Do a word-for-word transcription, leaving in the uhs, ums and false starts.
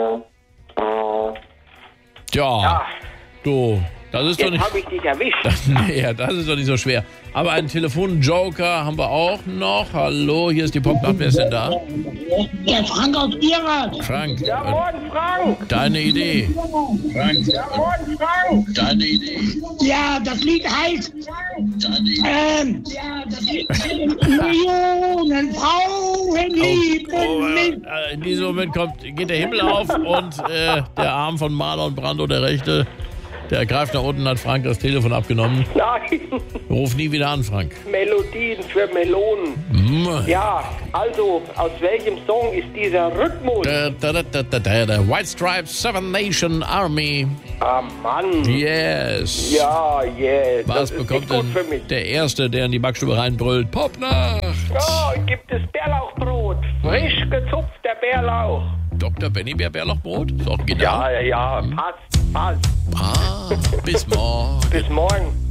Ja, Ja, du, das ist doch jetzt nicht... habe ich dich erwischt. Nee, das ist doch nicht so schwer. Aber einen Telefonjoker haben wir auch noch. Hallo, hier ist die Popnacht. Wer ist denn da? Der Frank aus Bierrad. Frank, Ja, äh, moin, Frank. deine Idee. Frank, Ja, moin, Frank. deine Idee. Ja, das Lied heißt ähm, Millionen Frauen lieben Oh, mich. äh, in diesem Moment kommt, geht der Himmel auf und äh, der Arm von Marlon Brando, der rechte, der greift nach unten, hat Frank das Telefon abgenommen. Nein, Ruf nie wieder an, Frank. Melodien für Melonen. Mm. Ja, also, aus welchem Song ist dieser Rhythmus? Da, da, da, da, da, da, da. White Stripes, Seven Nation Army. Ah, Mann. Yes. Ja, yes. Was das ist bekommt nicht gut für denn mich. der Erste, der in die Backstube reinbrüllt? Popnacht! Ja, gibt es Bärlauchbrot. Frisch gezupfter Bärlauch. Doktor Benny Bär Bärlauchbrot? Ist auch ein Genial. Ja, ja, passt, passt. Ah, bis morgen. Bis morgen.